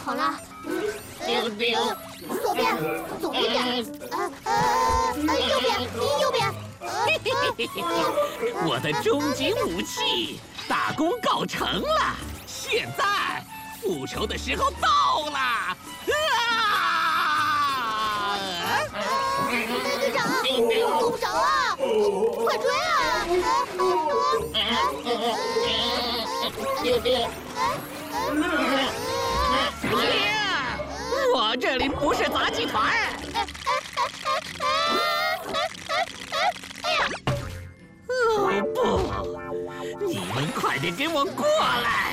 好了， 丢丢， 左边，左边点，右边，右边。 我的终极武器大功告成了，现在复仇的时候到了！ 队长，够不着啊！快追啊！ 丢丢。 我这里不是杂技团。哦不！你们快点给我过来！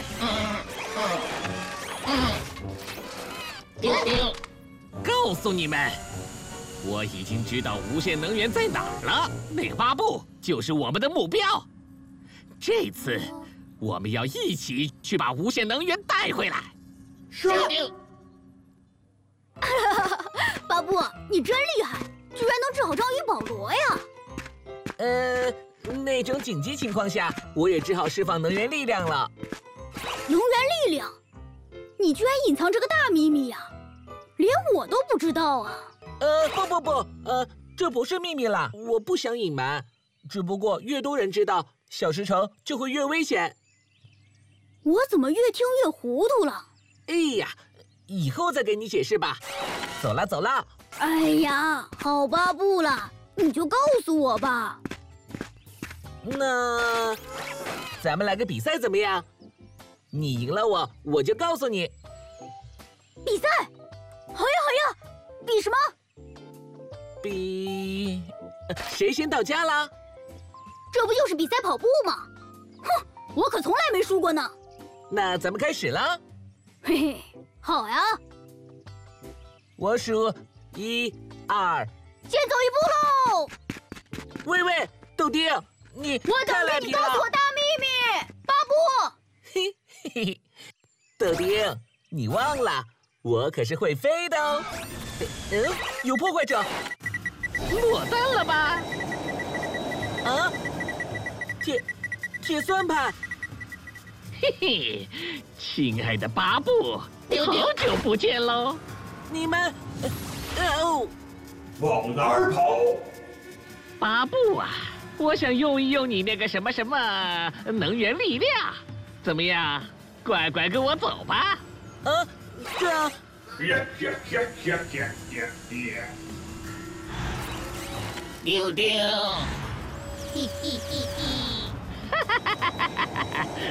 丢丢。 告诉你们，我已经知道无限能源在哪儿了。那个巴布就是我们的目标。这次我们要一起去把无限能源带回来。 丢丢。 巴布，你真厉害，居然能治好章鱼保罗呀！ 那种紧急情况下，我也只好释放能源力量了。 能源力量，你居然隐藏这个大秘密呀，连我都不知道啊！ 不，这不是秘密啦，我不想隐瞒，只不过越多人知道，小石城就会越危险。 我怎么越听越糊涂了？ 哎呀，以后再给你解释吧。走了走了。 哎呀，好巴布了，你就告诉我吧。 那咱们来个比赛怎么样？你赢了我，我就告诉你。 比赛？好呀，比什么？ 比谁先到家啦？ 这不就是比赛跑步吗？哼，我可从来没输过呢。 那咱们开始了。 嘿嘿，好呀。 我数1、2， 先走一步喽！ 喂，豆丁，你我等着你告诉我大秘密，巴布。 嘿嘿，豆丁，你忘了，我可是会飞的哦。有破坏者。 落单了吧？ 啊！铁算盘。 嘿嘿，亲爱的巴布，好久不见喽！ 你们， 往哪儿跑？ 巴布啊，我想用一用你那个什么能源力量，怎么样？乖乖跟我走吧。 这样。 丢丢。 嘿嘿嘿嘿。